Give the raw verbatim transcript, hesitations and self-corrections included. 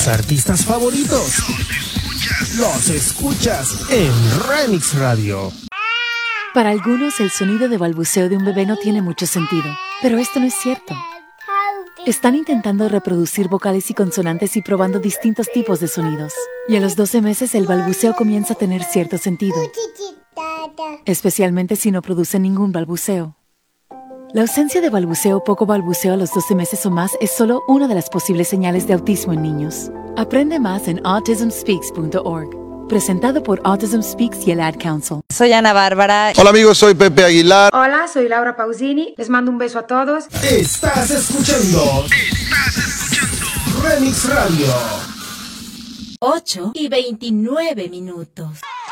tus artistas favoritos los escuchas en Remix Radio. Para algunos, el sonido de balbuceo de un bebé no tiene mucho sentido, pero esto no es cierto. Están intentando reproducir vocales y consonantes y probando distintos tipos de sonidos. Y a los doce meses el balbuceo comienza a tener cierto sentido, especialmente si no produce ningún balbuceo. La ausencia de balbuceo o poco balbuceo a los doce meses o más es solo una de las posibles señales de autismo en niños. Aprende más en autism speaks punto org. Presentado por Autism Speaks y el Ad Council. Soy Ana Bárbara. Hola amigos, soy Pepe Aguilar. Hola, soy Laura Pausini. Les mando un beso a todos. Estás escuchando. Estás escuchando Remix Radio. ocho y veintinueve minutos.